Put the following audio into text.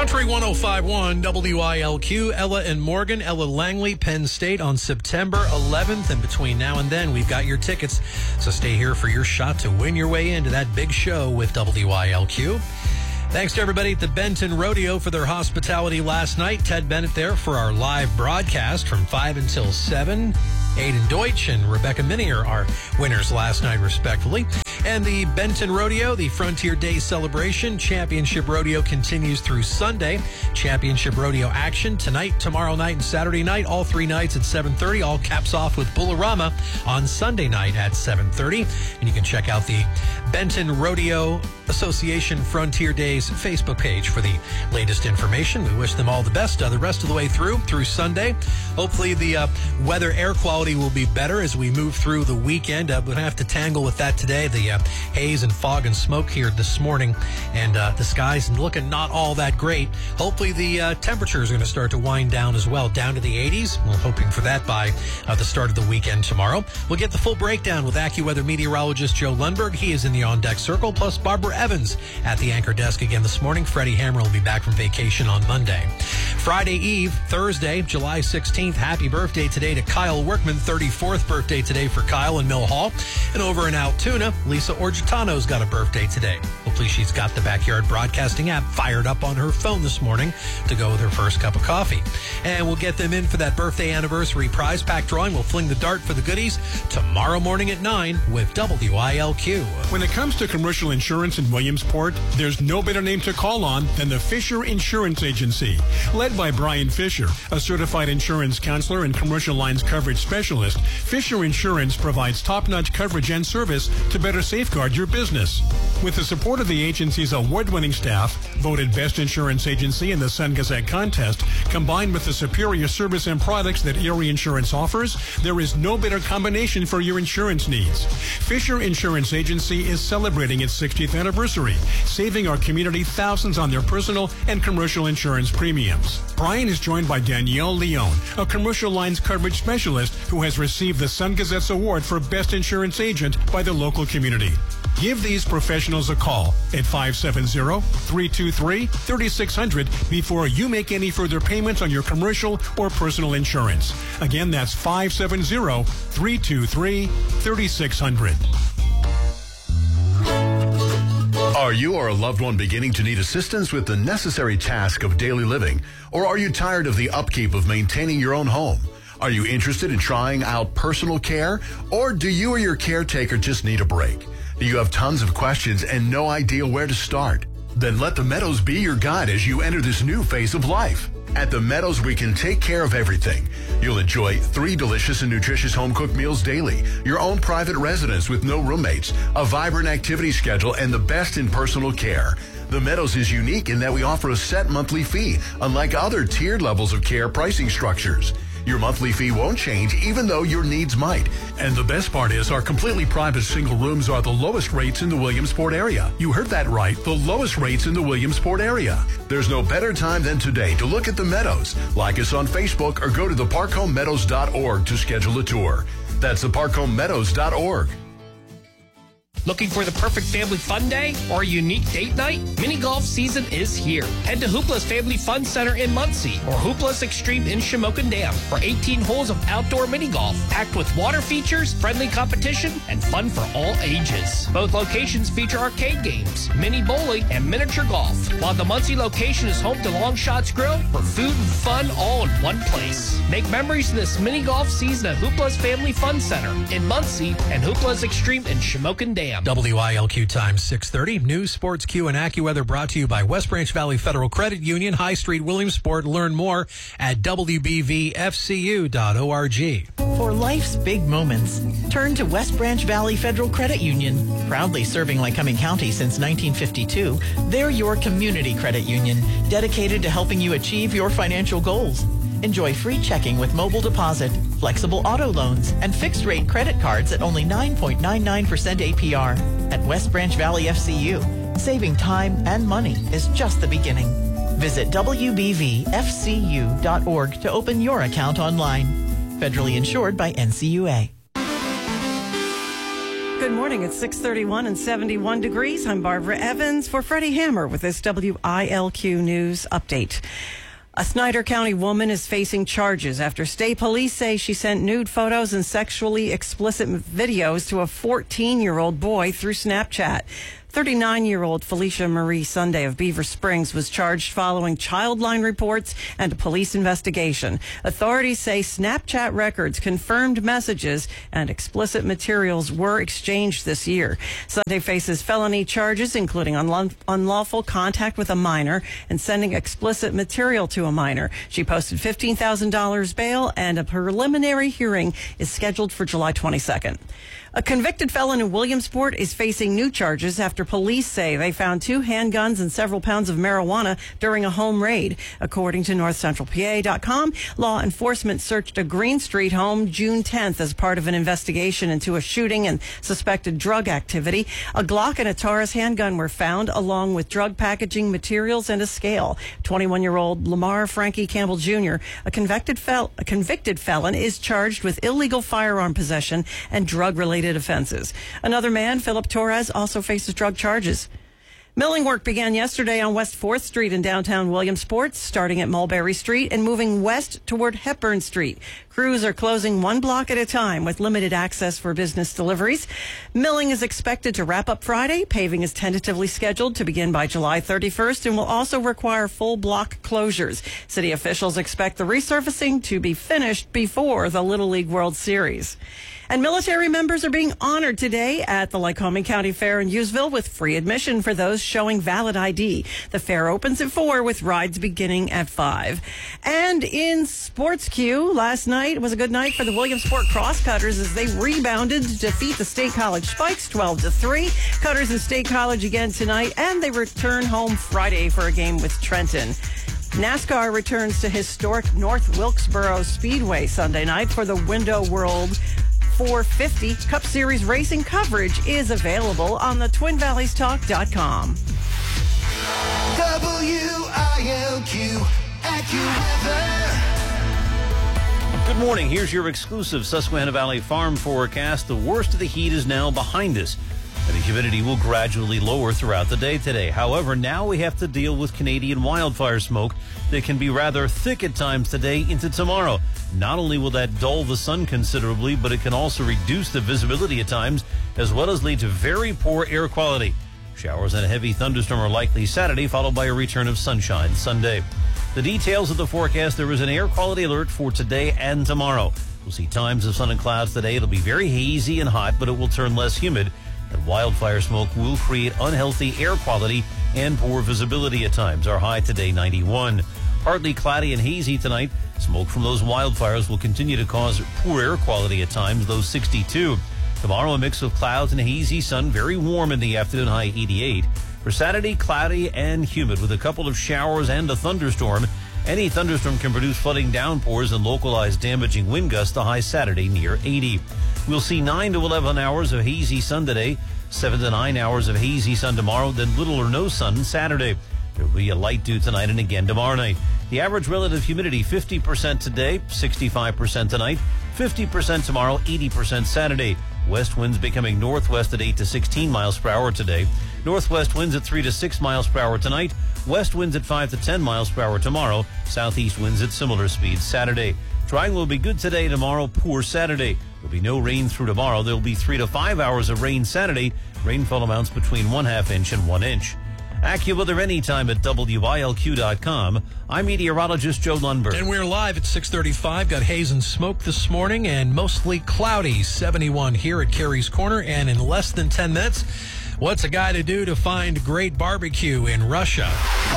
Country 105.1 WILQ, Ella and Morgan, Ella Langley, Penn State on September 11th. And between now and then, we've got your tickets. So stay here for your shot to win your way into that big show with WILQ. Thanks to everybody at the Benton Rodeo for their hospitality last night. Ted Bennett there for our live broadcast from 5 until 7. Aiden Deutsch and Rebecca Minier are winners last night, respectively. And the Benton Rodeo, the Frontier Day celebration, Championship Rodeo continues through Sunday. Championship Rodeo action tonight, tomorrow night, and Saturday night, all 3 nights at 7:30. All caps off with Bullarama on Sunday night at 7:30. And you can check out the Benton Rodeo Association Frontier Days Facebook page for the latest information. We wish them all the best the rest of the way through Sunday. Hopefully the weather air quality will be better as we move through the weekend. We'll have to tangle with that today. The haze and fog and smoke here this morning, and the skies looking not all that great. Hopefully the temperatures are going to start to wind down as well, down to the 80s. We're hoping for that by the start of the weekend tomorrow. We'll get the full breakdown with AccuWeather meteorologist Joe Lundberg. He is in the on-deck circle, plus Barbara Evans at the anchor desk again this morning. Freddie Hammer will be back from vacation on Monday. Friday Eve, Thursday, July 16th. Happy birthday today to Kyle Workman. 34th birthday today for Kyle in Mill Hall. And over in Altoona, Lisa Orgitano's got a birthday today. Hopefully she's got the Backyard Broadcasting app fired up on her phone this morning to go with her first cup of coffee. And we'll get them in for that birthday anniversary prize pack drawing. We'll fling the dart for the goodies tomorrow morning at 9 with WILQ. When it comes to commercial insurance in Williamsport, there's no better name to call on than the Fisher Insurance Agency. Led by Brian Fisher, a certified insurance counselor and commercial lines coverage specialist, Fisher Insurance provides top-notch coverage and service to better safeguard your business. With the support of the agency's award-winning staff, voted Best Insurance Agency in the Sun Gazette contest, combined with the superior service and products that Erie Insurance offers, there is no better combination for your insurance needs. Fisher Insurance Agency is celebrating its 60th anniversary, saving our community thousands on their personal and commercial insurance premiums. Brian is joined by Danielle Leone, a commercial lines coverage specialist who has received the Sun Gazette's award for Best Insurance Agent by the local community. Give these professionals a call at 570-323-3600 before you make any further payments on your commercial or personal insurance. Again, that's 570-323-3600. Are you or a loved one beginning to need assistance with the necessary task of daily living? Or are you tired of the upkeep of maintaining your own home? Are you interested in trying out personal care? Or do you or your caretaker just need a break? Do you have tons of questions and no idea where to start? Then let the Meadows be your guide as you enter this new phase of life. At the Meadows, we can take care of everything. You'll enjoy 3 delicious and nutritious home-cooked meals daily, your own private residence with no roommates, a vibrant activity schedule, and the best in personal care. The Meadows is unique in that we offer a set monthly fee, unlike other tiered levels of care pricing structures. Your monthly fee won't change even though your needs might. And the best part is our completely private single rooms are the lowest rates in the Williamsport area. You heard that right, the lowest rates in the Williamsport area. There's no better time than today to look at the Meadows. Like us on Facebook or go to theparkhomemeadows.org to schedule a tour. That's theparkhomemeadows.org. Looking for the perfect family fun day or a unique date night? Mini golf season is here. Head to Hoopla's Family Fun Center in Muncie or Hoopla's Extreme in Shamokin Dam for 18 holes of outdoor mini golf, packed with water features, friendly competition, and fun for all ages. Both locations feature arcade games, mini bowling, and miniature golf, while the Muncie location is home to Long Shots Grill for food and fun all in one place. Make memories this mini golf season at Hoopla's Family Fun Center in Muncie and Hoopla's Extreme in Shamokin Dam. WILQ time 6:30. News, Sports, Q, and AccuWeather brought to you by West Branch Valley Federal Credit Union, High Street, Williamsport. Learn more at WBVFCU.org. For life's big moments, turn to West Branch Valley Federal Credit Union. Proudly serving Lycoming County since 1952, they're your community credit union, dedicated to helping you achieve your financial goals. Enjoy free checking with mobile deposit, flexible auto loans, and fixed-rate credit cards at only 9.99% APR. At West Branch Valley FCU, saving time and money is just the beginning. Visit WBVFCU.org to open your account online. Federally insured by NCUA. Good morning. It's 6:31 and 71 degrees. I'm Barbara Evans for Freddie Hammer with this WILQ News update. A Snyder County woman is facing charges after state police say she sent nude photos and sexually explicit videos to a 14-year-old boy through Snapchat. 39-year-old Felicia Marie Sunday of Beaver Springs was charged following Childline reports and a police investigation. Authorities say Snapchat records confirmed messages and explicit materials were exchanged this year. Sunday faces felony charges, including unlawful contact with a minor and sending explicit material to a minor. She posted $15,000 bail, and a preliminary hearing is scheduled for July 22nd. A convicted felon in Williamsport is facing new charges after police say they found 2 handguns and several pounds of marijuana during a home raid. According to NorthCentralPA.com, law enforcement searched a Green Street home June 10th as part of an investigation into a shooting and suspected drug activity. A Glock and a Taurus handgun were found, along with drug packaging materials and a scale. 21-year-old Lamar Frankie Campbell Jr., a convicted felon, is charged with illegal firearm possession and drug-related offenses. Another man, Philip Torres, also faces drug charges. Milling work began yesterday on West 4th Street in downtown Williamsport, starting at Mulberry Street and moving west toward Hepburn Street. Crews are closing 1 block at a time with limited access for business deliveries. Milling is expected to wrap up Friday. Paving is tentatively scheduled to begin by July 31st and will also require full block closures. City officials expect the resurfacing to be finished before the Little League World Series. And military members are being honored today at the Lycoming County Fair in Hughesville with free admission for those showing valid ID. The fair opens at 4 with rides beginning at 5. And in Sports Q, last night was a good night for the Williamsport Crosscutters as they rebounded to defeat the State College Spikes 12-3. Cutters in State College again tonight, and they return home Friday for a game with Trenton. NASCAR returns to historic North Wilkesboro Speedway Sunday night for the Window World 450. Cup Series racing coverage is available on the TwinValleysTalk.com. WILQ AccuWeather. Good morning. Here's your exclusive Susquehanna Valley Farm forecast. The worst of the heat is now behind us, and the humidity will gradually lower throughout the day today. However, now we have to deal with Canadian wildfire smoke that can be rather thick at times today into tomorrow. Not only will that dull the sun considerably, but it can also reduce the visibility at times, as well as lead to very poor air quality. Showers and a heavy thunderstorm are likely Saturday, followed by a return of sunshine Sunday. The details of the forecast: there is an air quality alert for today and tomorrow. We'll see times of sun and clouds today. It'll be very hazy and hot, but it will turn less humid. And wildfire smoke will create unhealthy air quality and poor visibility at times. Our high today, 91. Partly cloudy and hazy tonight. Smoke from those wildfires will continue to cause poor air quality at times, though 62. Tomorrow, a mix of clouds and hazy sun, very warm in the afternoon, high 88. For Saturday, cloudy and humid with a couple of showers and a thunderstorm. Any thunderstorm can produce flooding downpours and localized damaging wind gusts, the high Saturday near 80. We'll see 9 to 11 hours of hazy sun today, 7 to 9 hours of hazy sun tomorrow, then little or no sun Saturday. There will be a light dew tonight and again tomorrow night. The average relative humidity, 50% today, 65% tonight, 50% tomorrow, 80% Saturday. West winds becoming northwest at 8 to 16 miles per hour today. Northwest winds at 3 to 6 miles per hour tonight. West winds at 5 to 10 miles per hour tomorrow. Southeast winds at similar speeds Saturday. Drying will be good today, tomorrow poor Saturday. There'll be no rain through tomorrow. There'll be 3 to 5 hours of rain Saturday. Rainfall amounts between 1/2 inch and 1 inch. AccuWeather anytime at WILQ.com. I'm meteorologist Joe Lundberg. And we're live at 6:35. Got haze and smoke this morning and mostly cloudy. 71 here at Carey's Corner. And in less than 10 minutes, what's a guy to do to find great barbecue in Russia?